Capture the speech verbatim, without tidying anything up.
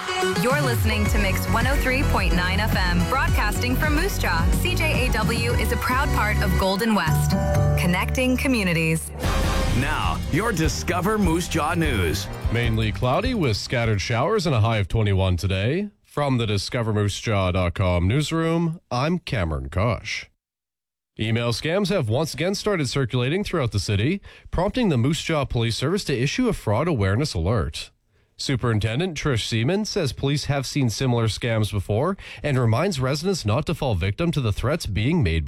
You're listening to Mix one oh three point nine F M, broadcasting from Moose Jaw. C J A W is a proud part of Golden West, connecting communities. Now, your Discover Moose Jaw news. Mainly cloudy with scattered showers and a high of twenty-one today. From the discover moose jaw dot com newsroom, I'm Cameron Kosh. Email scams have once again started circulating throughout the city, prompting the Moose Jaw Police Service to issue a fraud awareness alert. Superintendent Trish Seaman says police have seen similar scams before and reminds residents not to fall victim to the threats being made by